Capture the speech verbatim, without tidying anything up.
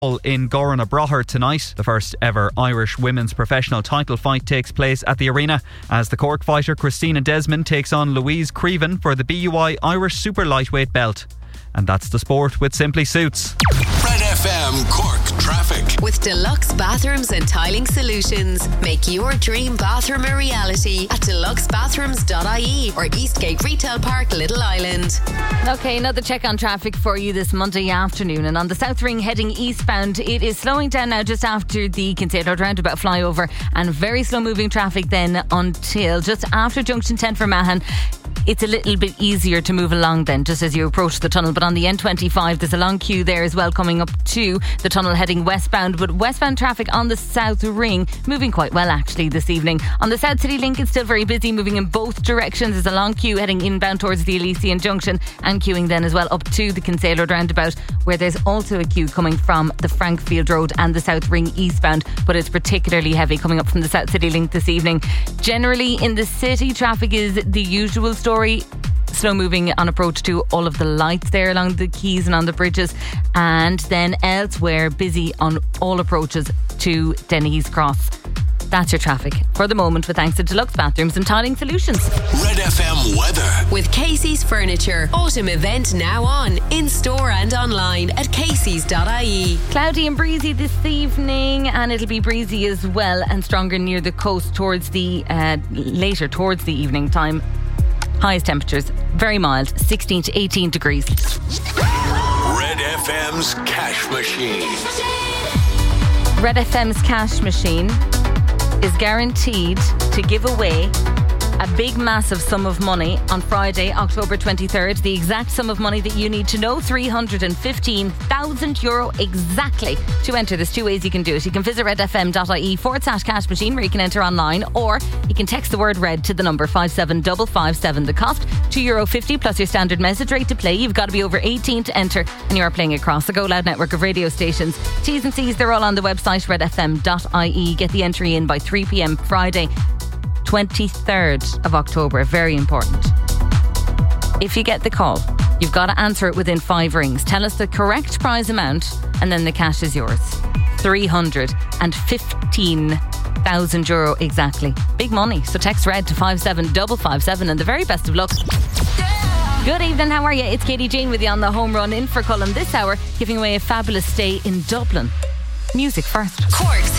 in Goran Broher tonight. The first ever Irish women's professional title fight takes place at the arena as the Cork fighter Christina Desmond takes on Louise Creven for the B U I Irish Super Lightweight belt. And that's the sport with Simply Suits. Red F M Cork traffic. With Deluxe Bathrooms and Tiling Solutions. Make your dream bathroom a reality at deluxe bathrooms dot I E or Eastgate Retail Park, Little Island. Okay, another check on traffic for you this Monday afternoon. And on the South Ring heading eastbound, it is slowing down now just after the Kinsale Road roundabout flyover, and very slow moving traffic then until just after Junction ten for Mahon. It's a little bit easier to move along then just as you approach the tunnel. But on the N twenty-five there's a long queue there as well coming up to the tunnel heading westbound. But westbound traffic on the South Ring moving quite well actually this evening. On the South City Link it's still very busy, moving in both directions. There's a long queue heading inbound towards the Elysian Junction, and queuing then as well up to the Kinsale Road roundabout, where there's also a queue coming from the Frankfield Road and the South Ring eastbound, but it's particularly heavy coming up from the South City Link this evening. Generally in the city, traffic is the usual story. Slow moving on approach to all of the lights there along the quays and on the bridges, and then elsewhere busy on all approaches to Denny's Cross. That's your traffic for the moment, with thanks to Deluxe Bathrooms and Tiling Solutions. Red F M weather. With Casey's Furniture. Autumn event now on, in store and online at caseys dot I E. Cloudy and breezy this evening, and it'll be breezy as well and stronger near the coast towards the uh, later towards the evening time. Highest temperatures very mild, sixteen to eighteen degrees. Red F M's Cash Machine. Red F M's Cash Machine is guaranteed to give away a big massive sum of money on Friday, October twenty-third. The exact sum of money that you need to know, three hundred fifteen thousand euro exactly. To enter, there's two ways you can do it. You can visit redfm.ie forward slash cash machine, where you can enter online, or you can text the word red to the number five seven five five seven. The cost, two euro fifty plus your standard message rate to play. You've got to be over eighteen to enter, and you are playing across the Go Loud network of radio stations. T's and C's, they're all on the website red f m dot I E. Get the entry in by three p.m. Friday, twenty-third of October. Very important. If you get the call, you've got to answer it within five rings. Tell us the correct prize amount, and then the cash is yours. three hundred fifteen thousand euro exactly. Big money. So text red to five seven five five seven, and the very best of luck. Good evening, how are you? It's Katie Jane with you on the home run in for Cullen this hour, giving away a fabulous stay in Dublin. Music first. Cork's